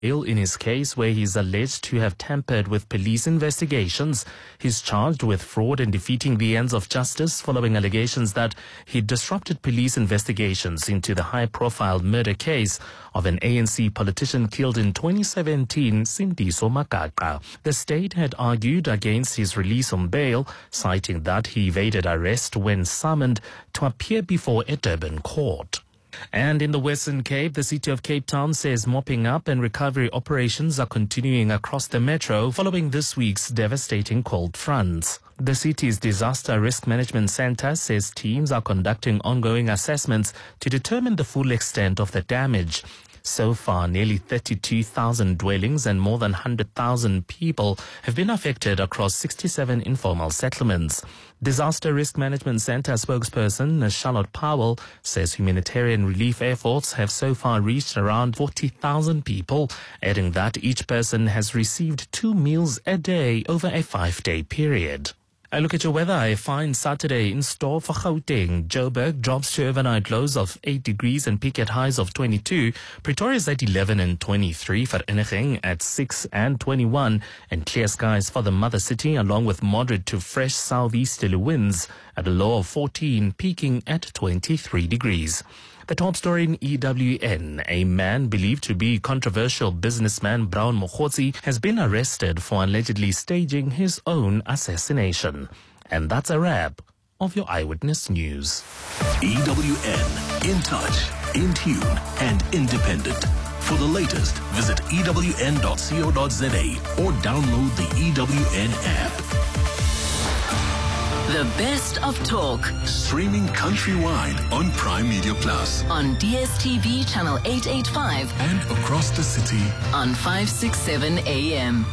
In his case where he's alleged to have tampered with police investigations. He's charged with fraud and defeating the ends of justice following allegations that he disrupted police investigations into the high-profile murder case of an ANC politician killed in 2017, Sindiso Makaka. The state had argued against his release on bail, citing that he evaded arrest when summoned to appear before a Durban court. And in the Western Cape, the city of Cape Town says mopping up and recovery operations are continuing across the metro following this week's devastating cold fronts. The city's Disaster Risk Management Center says teams are conducting ongoing assessments to determine the full extent of the damage. So far, nearly 32,000 dwellings and more than 100,000 people have been affected across 67 informal settlements. Disaster Risk Management Center spokesperson Charlotte Powell says humanitarian relief efforts have so far reached around 40,000 people, adding that each person has received 2 meals a day over a 5-day period. I look at your weather. A fine Saturday in store for Gauteng. Joburg drops to overnight lows of 8 degrees and peak at highs of 22. Pretoria's at 11 and 23. Vereeniging at 6 and 21. And clear skies for the mother city along with moderate to fresh southeasterly winds at a low of 14, peaking at 23 degrees. The top story in EWN, a man believed to be controversial businessman Brown Mokhotsi has been arrested for allegedly staging his own assassination. And that's a wrap of your Eyewitness News. EWN, in touch, in tune, and independent. For the latest, visit ewn.co.za or download the EWN app. The best of talk. Streaming countrywide on Prime Media Plus. On DSTV channel 885. And across the city. On 567 AM.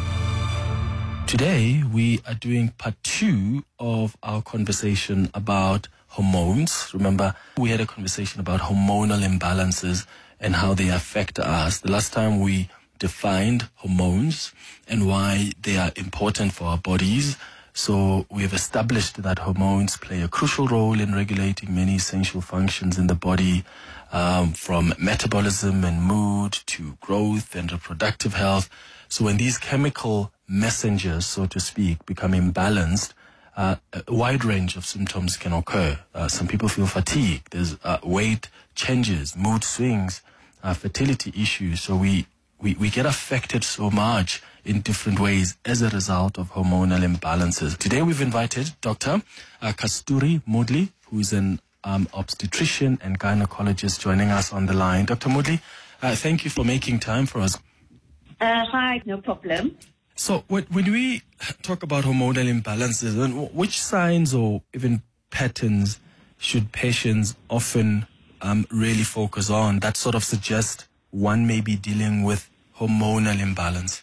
Today, we are doing part 2 of our conversation about hormones. Remember, we had a conversation about hormonal imbalances and how they affect us. The last time we defined hormones and why they are important for our bodies. So we have established that hormones play a crucial role in regulating many essential functions in the body, from metabolism and mood to growth and reproductive health. So when these chemical messengers, so to speak, become imbalanced, a wide range of symptoms can occur. Some people feel fatigue. There's weight changes, mood swings, fertility issues. So we get affected so much in different ways as a result of hormonal imbalances. Today we've invited Dr. Kasturi Moodley, who is an obstetrician and gynecologist, joining us on the line. Dr. Moodley, thank you for making time for us. Hi, no problem. So when we talk about hormonal imbalances, which signs or even patterns should patients often really focus on that sort of suggest one may be dealing with hormonal imbalance?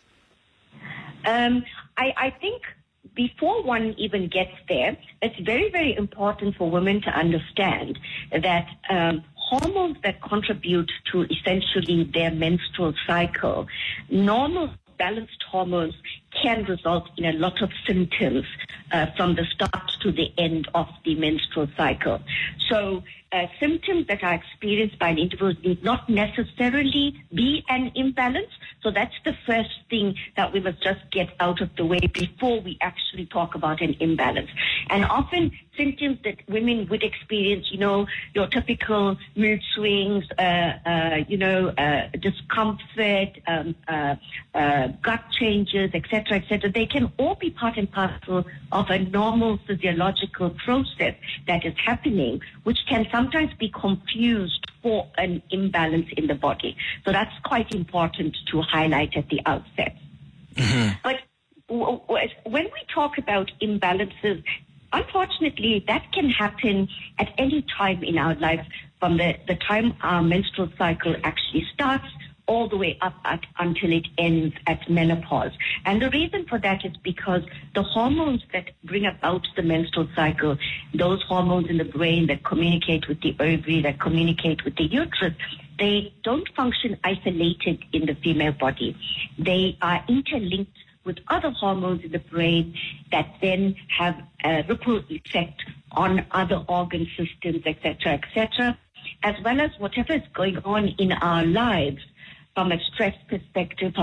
I think before one even gets there, it's very, very important for women to understand that hormones that contribute to essentially their menstrual cycle, normal balanced hormones can result in a lot of symptoms from the start to the end of the menstrual cycle. So symptoms that are experienced by an individual need not necessarily be an imbalance. So that's the first thing that we must just get out of the way before we actually talk about an imbalance. And often symptoms that women would experience, your typical mood swings, discomfort, gut changes, etc., they can all be part and parcel of a normal physiological process that is happening, which can sometimes be confused for an imbalance in the body. So that's quite important to highlight at the outset. Mm-hmm. But when we talk about imbalances, unfortunately, that can happen at any time in our life, from the time our menstrual cycle actually starts all the way up until it ends at menopause. And the reason for that is because the hormones that bring about the menstrual cycle, those hormones in the brain that communicate with the ovary, that communicate with the uterus, they don't function isolated in the female body. They are interlinked with other hormones in the brain that then have a ripple effect on other organ systems, etc., as well as whatever is going on in our lives. from a stress perspective,